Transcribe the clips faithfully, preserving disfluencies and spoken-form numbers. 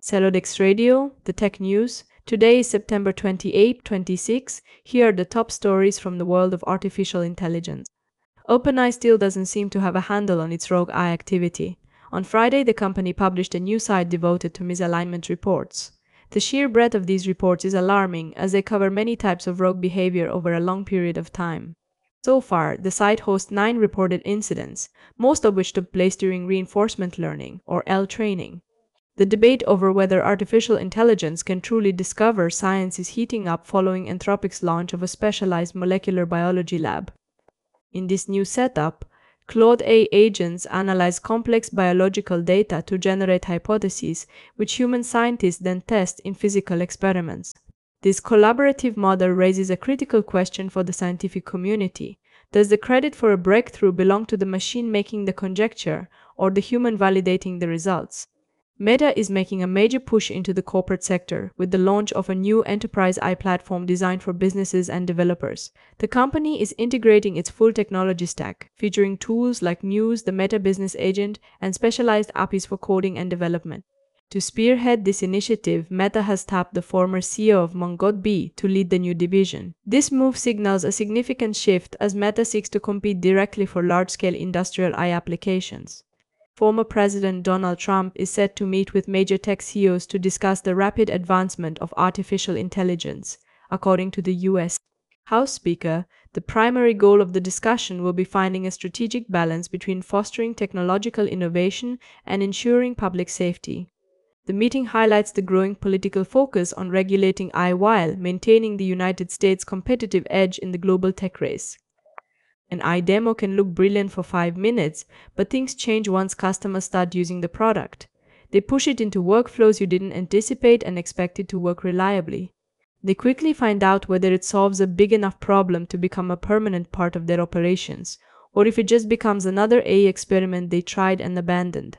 Celodex Radio, the tech news. Today is September twenty-eighth, twenty-six. Here are the top stories from the world of artificial intelligence. OpenAI still doesn't seem to have a handle on its rogue A I activity. On Friday, the company published a new site devoted to misalignment reports. The sheer breadth of these reports is alarming, as they cover many types of rogue behavior over a long period of time. So far, the site hosts nine reported incidents, most of which took place during reinforcement learning, or L training. The debate over whether artificial intelligence can truly discover science is heating up following Anthropic's launch of a specialized molecular biology lab. In this new setup, Claude A I agents analyze complex biological data to generate hypotheses, which human scientists then test in physical experiments. This collaborative model raises a critical question for the scientific community. Does the credit for a breakthrough belong to the machine making the conjecture, or the human validating the results? Meta is making a major push into the corporate sector with the launch of a new enterprise A I platform designed for businesses and developers. The company is integrating its full technology stack, featuring tools like Muse, the Meta Business Agent, and specialized A P Is for coding and development. To spearhead this initiative, Meta has tapped the former C E O of MongoDB to lead the new division. This move signals a significant shift as Meta seeks to compete directly for large-scale industrial A I applications. Former President Donald Trump is set to meet with major tech C E Os to discuss the rapid advancement of artificial intelligence, according to the U S House Speaker. The primary goal of the discussion will be finding a strategic balance between fostering technological innovation and ensuring public safety. The meeting highlights the growing political focus on regulating A I while maintaining the United States' competitive edge in the global tech race. An A I demo can look brilliant for five minutes, but things change once customers start using the product. They push it into workflows you didn't anticipate and expect it to work reliably. They quickly find out whether it solves a big enough problem to become a permanent part of their operations, or if it just becomes another A I experiment they tried and abandoned.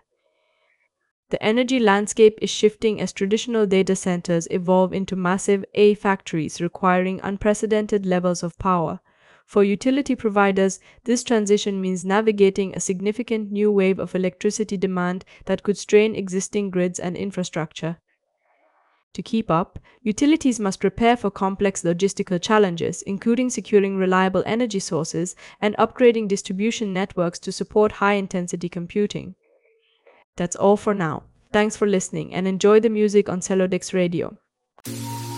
The energy landscape is shifting as traditional data centers evolve into massive A I factories requiring unprecedented levels of power. For utility providers, this transition means navigating a significant new wave of electricity demand that could strain existing grids and infrastructure. To keep up, utilities must prepare for complex logistical challenges, including securing reliable energy sources and upgrading distribution networks to support high-intensity computing. That's all for now. Thanks for listening and enjoy the music on Celodex Radio.